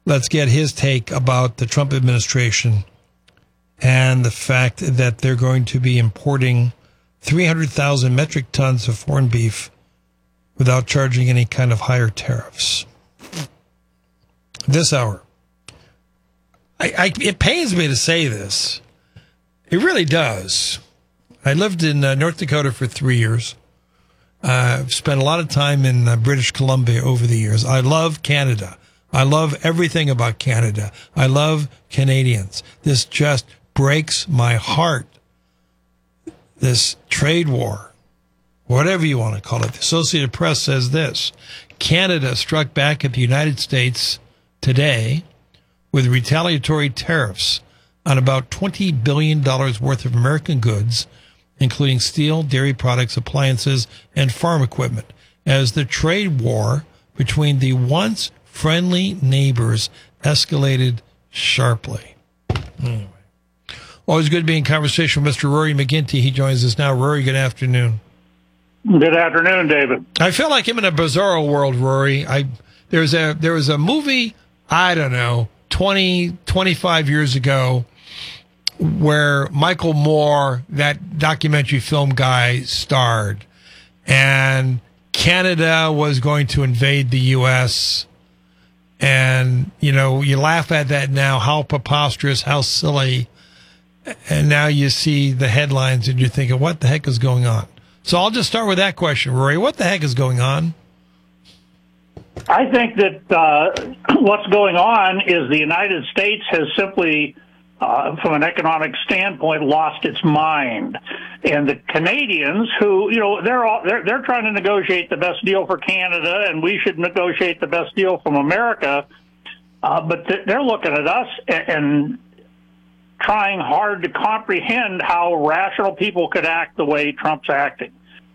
Let's get his take about the Trump administration and the fact that they're going to be importing 300,000 metric tons of foreign beef without charging any kind of higher tariffs. This hour. It pains me to say this. It really does. I lived in North Dakota for 3 years. I've spent a lot of time in British Columbia over the years. I love Canada. I love everything about Canada. I love Canadians. This just breaks my heart. This trade war, whatever you want to call it. The Associated Press says this: Canada struck back at the United States today with retaliatory tariffs on about $20 billion worth of American goods, including steel, dairy products, appliances, and farm equipment, as the trade war between the once friendly neighbors escalated sharply. Anyway. Always good to be in conversation with Mr. Rory McGinty. He joins us now. Rory, good afternoon. Good afternoon, David. I feel like I'm in a bizarro world, Rory. There was a movie, I don't know, 20, 25 years ago where Michael Moore, that documentary film guy, starred. And Canada was going to invade the U.S., and, you know, you laugh at that now, how preposterous, how silly. And now you see the headlines and you're thinking, what the heck is going on? So I'll just start with that question, Rory. What the heck is going on? I think that what's going on is the United States has simply, from an economic standpoint, lost its mind. And the Canadians, who, you know, they're trying to negotiate the best deal for Canada, and we should negotiate the best deal from America. But they're looking at us and trying hard to comprehend how rational people could act the way Trump's acting.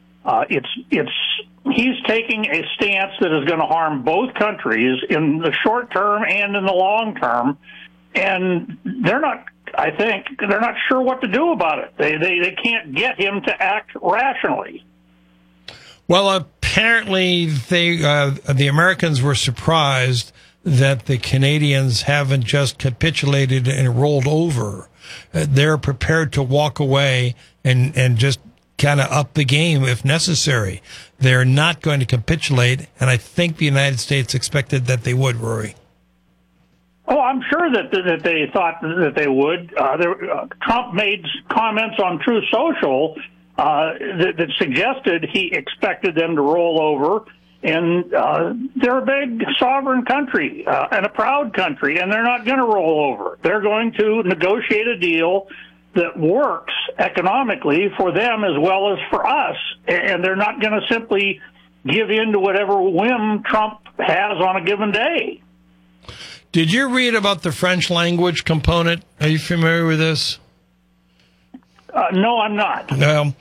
He's taking a stance that is going to harm both countries in the short term and in the long term, and they're not sure what to do about it. They can't get him to act rationally. Well, apparently the Americans were surprised that the Canadians haven't just capitulated and rolled over. They're prepared to walk away and just kind of up the game if necessary. They're not going to capitulate, and I think the United States expected that they would, Rory. Oh, I'm sure that they thought that they would. Trump made comments on Truth Social that suggested he expected them to roll over. And they're a big sovereign country and a proud country, and they're not going to roll over. They're going to negotiate a deal that works economically for them as well as for us, and they're not going to simply give in to whatever whim Trump has on a given day. Did you read about the French language component? Are you familiar with this? No, I'm not.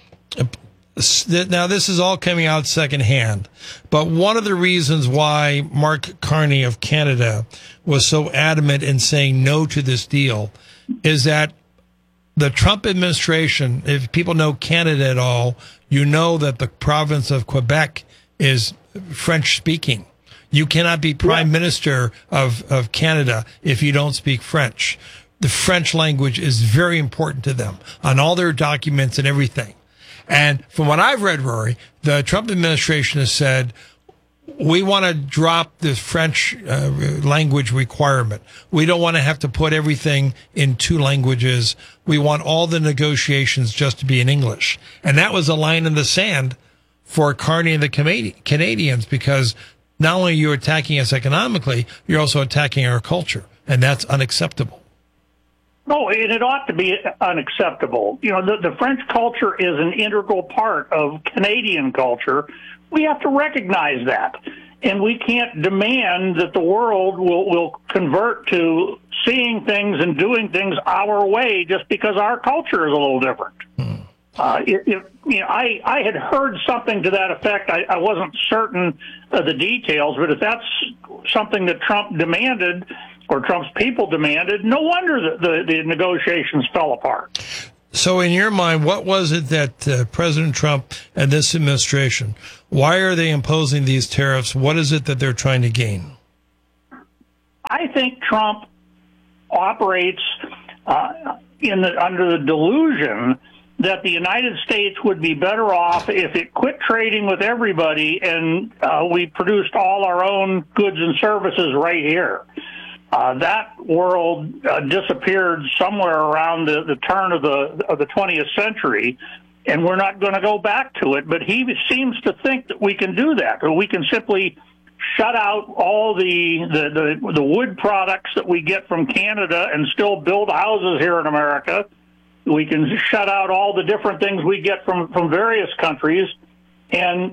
Now, this is all coming out secondhand, but one of the reasons why Mark Carney of Canada was so adamant in saying no to this deal is that the Trump administration, if people know Canada at all, you know that the province of Quebec is French-speaking. You cannot be prime minister of Canada if you don't speak French. The French language is very important to them on all their documents and everything. And from what I've read, Rory, the Trump administration has said, we want to drop the French language requirement. We don't want to have to put everything in two languages. We want all the negotiations just to be in English. And that was a line in the sand for Carney and the Canadians, because not only are you attacking us economically, you're also attacking our culture. And that's unacceptable. No, it ought to be unacceptable. You know, the French culture is an integral part of Canadian culture. We have to recognize that. And we can't demand that the world will convert to seeing things and doing things our way just because our culture is a little different. I had heard something to that effect. I wasn't certain of the details, but if that's something that Trump demanded, or Trump's people demanded, no wonder the negotiations fell apart. So in your mind, what was it that President Trump and this administration, why are they imposing these tariffs? What is it that they're trying to gain? I think Trump operates under the delusion that the United States would be better off if it quit trading with everybody and we produced all our own goods and services right here. That world disappeared somewhere around the turn of the 20th century, and we're not going to go back to it. But he seems to think that we can do that, or we can simply shut out all the wood products that we get from Canada and still build houses here in America. We can shut out all the different things we get from various countries, and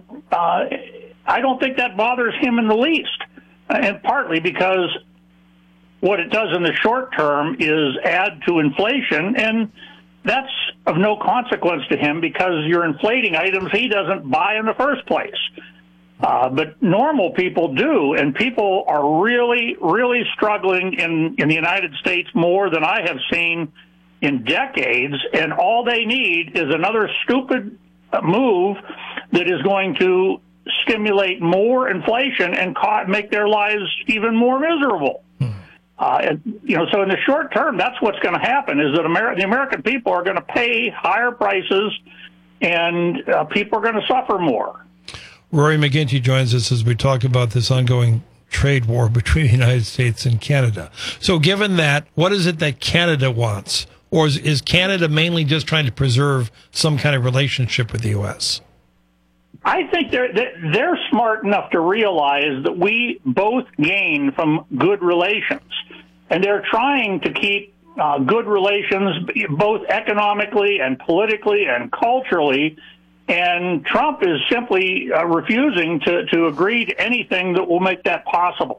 I don't think that bothers him in the least, and partly because what it does in the short term is add to inflation, and that's of no consequence to him because you're inflating items he doesn't buy in the first place. But normal people do, and people are really, really struggling in the United States more than I have seen in decades, and all they need is another stupid move that is going to stimulate more inflation and make their lives even more miserable. So in the short term, that's what's going to happen, is that the American people are going to pay higher prices, and people are going to suffer more. Rory McGinty joins us as we talk about this ongoing trade war between the United States and Canada. So given that, what is it that Canada wants? Or is Canada mainly just trying to preserve some kind of relationship with the U.S.? I think they're smart enough to realize that we both gain from good relations, and they're trying to keep good relations both economically and politically and culturally, and Trump is simply refusing to agree to anything that will make that possible.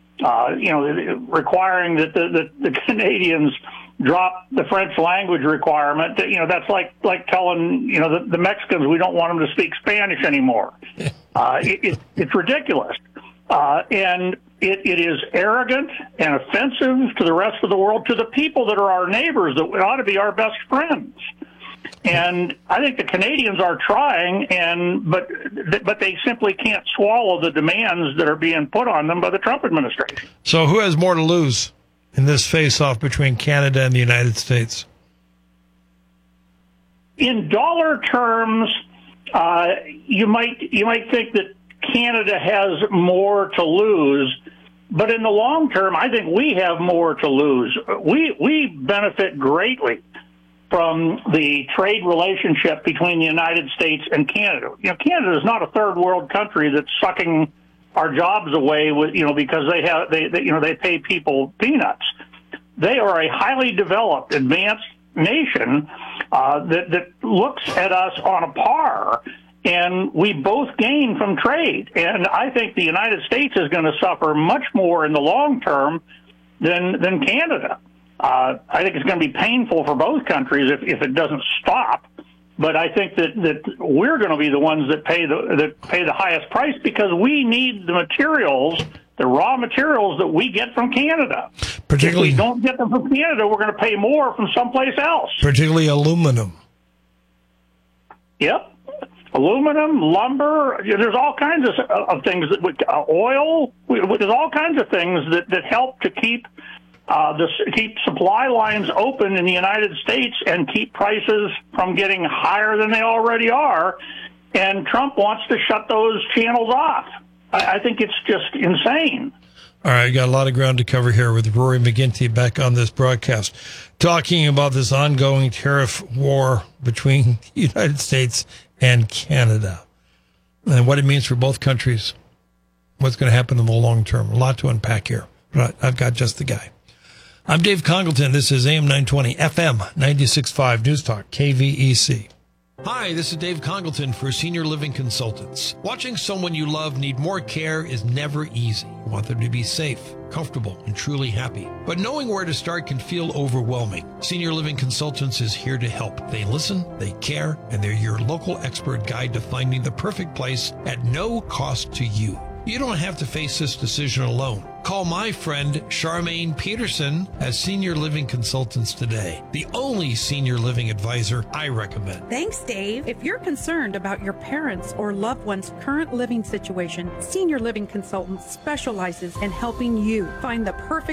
Requiring that the Canadians drop the French language requirement. That's like telling the Mexicans we don't want them to speak Spanish anymore. It's ridiculous, and it is arrogant and offensive to the rest of the world, to the people that are our neighbors, that ought to be our best friends. And I think the Canadians are trying, but they simply can't swallow the demands that are being put on them by the Trump administration. So who has more to lose in this face-off between Canada and the United States? In dollar terms, you might think that Canada has more to lose, but in the long term, I think we have more to lose. We benefit greatly from the trade relationship between the United States and Canada. Canada is not a third world country that's sucking our jobs away because they pay people peanuts. They are a highly developed, advanced nation that looks at us on a par, and we both gain from trade. And I think the United States is going to suffer much more in the long term than Canada. I think it's going to be painful for both countries if it doesn't stop. But I think that we're going to be the ones that pay the highest price, because we need the materials, the raw materials that we get from Canada. Particularly, if we don't get them from Canada, we're going to pay more from someplace else. Particularly aluminum. Yep. Aluminum, lumber, there's all kinds of things, oil, there's all kinds of things that help to keep supply lines open in the United States and keep prices from getting higher than they already are. And Trump wants to shut those channels off. I think it's just insane. All right, got a lot of ground to cover here with Rory McGinty back on this broadcast, talking about this ongoing tariff war between the United States and Canada and what it means for both countries, what's going to happen in the long term. A lot to unpack here, but I've got just the guy. I'm Dave Congleton. This is AM 920, FM 96.5 News Talk, KVEC. Hi, this is Dave Congleton for Senior Living Consultants. Watching someone you love need more care is never easy. You want them to be safe, comfortable, and truly happy. But knowing where to start can feel overwhelming. Senior Living Consultants is here to help. They listen, they care, and they're your local expert guide to finding the perfect place at no cost to you. You don't have to face this decision alone. Call my friend Charmaine Peterson at Senior Living Consultants today, the only senior living advisor I recommend. Thanks, Dave. If you're concerned about your parents' or loved one's current living situation, Senior Living Consultants specializes in helping you find the perfect